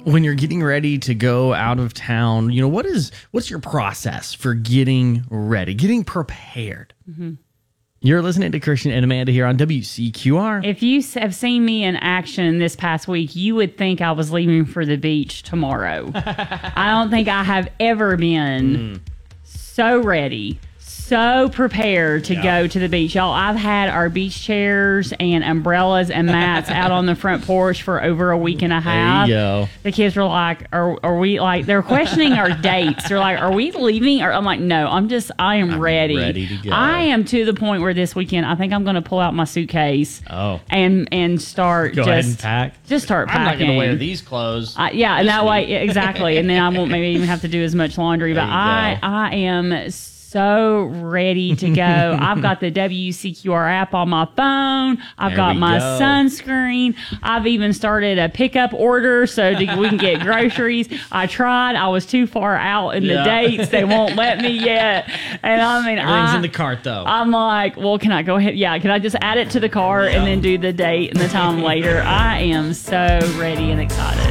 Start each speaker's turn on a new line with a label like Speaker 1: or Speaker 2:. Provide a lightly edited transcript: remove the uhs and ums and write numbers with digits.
Speaker 1: when you're getting ready to go out of town, you know, what's your process for getting ready, getting prepared? You're listening to Christian and Amanda here on WCQR.
Speaker 2: If you have seen me in action this past week, you would think I was leaving for the beach tomorrow. I don't think I have ever been so ready, so prepared to go to the beach. Y'all, I've had our beach chairs and umbrellas and mats out on the front porch for over a week and a half.
Speaker 1: There you go.
Speaker 2: The kids were like, are we like, they're questioning our dates. They're like, are we leaving? Or I'm like, no, I am ready.
Speaker 1: Ready to go.
Speaker 2: I am to the point where this weekend, I think I'm going to pull out my suitcase and start
Speaker 1: ahead and pack.
Speaker 2: Just start packing.
Speaker 1: I'm not going to wear these clothes.
Speaker 2: Yeah, and that way, exactly. And then I won't maybe even have to do as much laundry. But I am so ready to go. I've got the WCQR app on my phone. I've got my sunscreen. I've even started a pickup order so we can get groceries. I tried. I was too far out in the dates. They won't let me yet. And I mean,
Speaker 1: everything's in the cart though.
Speaker 2: I'm like, well, can I go ahead? Yeah, can I just add it to the cart and then do the date and the time later? I am so ready and excited.